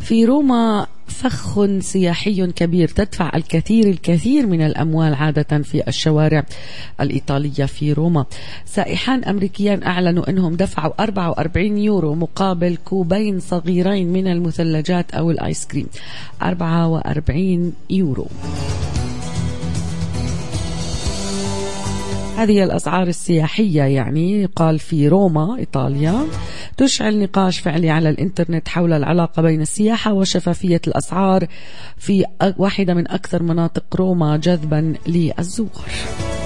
في روما فخ سياحي كبير تدفع الكثير من الأموال عادة في الشوارع الإيطالية في روما. سائحان أمريكيان أعلنوا أنهم دفعوا 44 يورو مقابل كوبين صغيرين من المثلجات أو الآيس كريم. 44 يورو. هذه الأسعار السياحية يعني قال في روما إيطاليا تشعل نقاش فعلي على الإنترنت حول العلاقة بين السياحة وشفافية الأسعار في واحدة من أكثر مناطق روما جذبا للزوار.